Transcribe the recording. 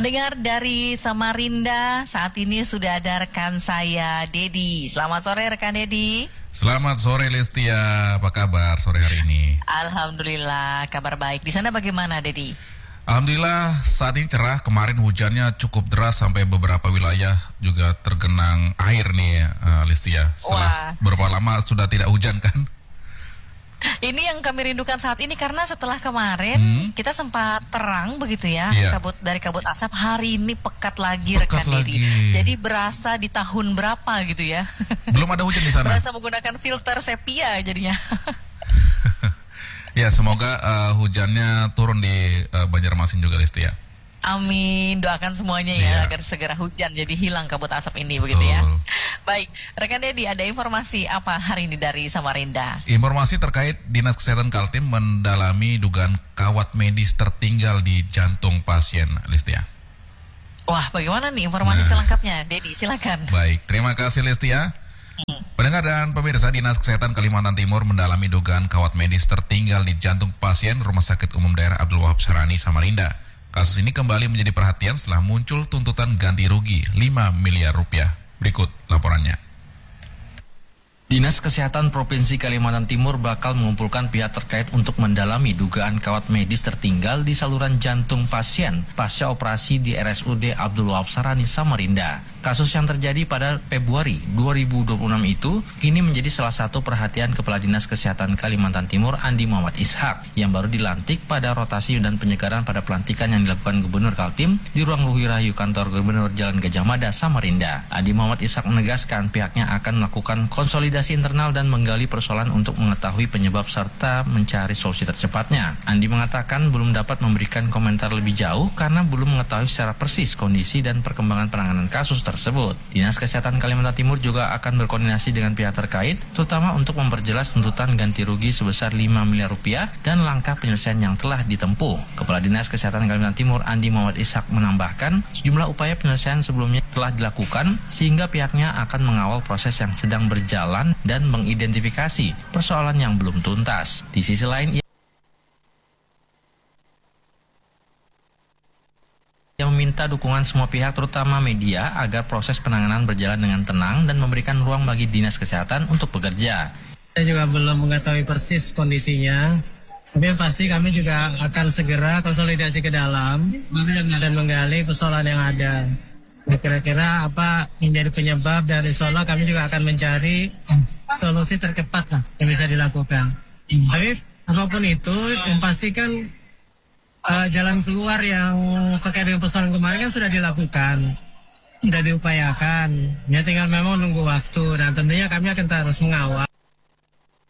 Pendengar dari Samarinda, saat ini sudah ada rekan saya, Dedi. Selamat sore rekan Dedi. Selamat sore Lestia, apa kabar sore hari ini? Alhamdulillah, kabar baik. Di sana bagaimana, Dedi? Alhamdulillah saat ini cerah. Kemarin hujannya cukup deras sampai beberapa wilayah juga tergenang air nih Lestia. Setelah berapa lama sudah tidak hujan kan? Ini yang kami rindukan saat ini karena setelah kemarin kita sempat terang begitu ya, kabut asap. Hari ini pekat lagi rekan Dedi. Jadi berasa di tahun berapa gitu ya? Belum ada hujan di sana. Berasa menggunakan filter sepia jadinya. Ya, semoga hujannya turun di Banjarmasin juga Lestia. Amin, doakan semuanya ya agar segera hujan jadi hilang kabut asap ini begitu ya. Baik, rekan Dedi, ada informasi apa hari ini dari Samarinda? Informasi terkait Dinas Kesehatan Kaltim mendalami dugaan kawat medis tertinggal di jantung pasien Lestia. Wah, bagaimana nih informasi selengkapnya? Dedi, silakan. Baik, terima kasih Lestia. Pendengar dan pemirsa, Dinas Kesehatan Kalimantan Timur mendalami dugaan kawat medis tertinggal di jantung pasien Rumah Sakit Umum Daerah Abdul Wahab Syarani, Samarinda. Kasus ini kembali menjadi perhatian setelah muncul tuntutan ganti rugi 5 miliar rupiah. Berikut laporannya. Dinas Kesehatan Provinsi Kalimantan Timur bakal mengumpulkan pihak terkait untuk mendalami dugaan kawat medis tertinggal di saluran jantung pasien pasca operasi di RSUD Abdul Wahab Syarani, Samarinda. Kasus yang terjadi pada Februari 2026 itu kini menjadi salah satu perhatian Kepala Dinas Kesehatan Kalimantan Timur Andi Muhammad Ishak yang baru dilantik pada rotasi dan penyegaran pada pelantikan yang dilakukan Gubernur Kaltim di ruang Ruhi Rahayu Kantor Gubernur Jalan Gajah Mada, Samarinda. Andi Muhammad Ishak menegaskan pihaknya akan melakukan konsolidasi internal dan menggali persoalan untuk mengetahui penyebab serta mencari solusi tercepatnya. Andi mengatakan belum dapat memberikan komentar lebih jauh karena belum mengetahui secara persis kondisi dan perkembangan penanganan kasus tersebut. Dinas Kesehatan Kalimantan Timur juga akan berkoordinasi dengan pihak terkait, terutama untuk memperjelas tuntutan ganti rugi sebesar 5 miliar rupiah dan langkah penyelesaian yang telah ditempuh. Kepala Dinas Kesehatan Kalimantan Timur Andi Muhammad Ishak menambahkan sejumlah upaya penyelesaian sebelumnya telah dilakukan sehingga pihaknya akan mengawal proses yang sedang berjalan dan mengidentifikasi persoalan yang belum tuntas. Di sisi lain, ia meminta dukungan semua pihak terutama media agar proses penanganan berjalan dengan tenang dan memberikan ruang bagi Dinas Kesehatan untuk bekerja. Saya juga belum mengetahui persis kondisinya, tapi pasti kami juga akan segera konsolidasi ke dalam dan menggali persoalan yang ada. Kira-kira apa menjadi penyebab dari sana, kami juga akan mencari solusi tercepat lah yang bisa dilakukan. Tapi apapun itu, yang pasti kan jalan keluar yang terkait dengan persoalan kemarin kan sudah dilakukan, sudah diupayakan. Ya tinggal memang nunggu waktu dan tentunya kami akan terus mengawal.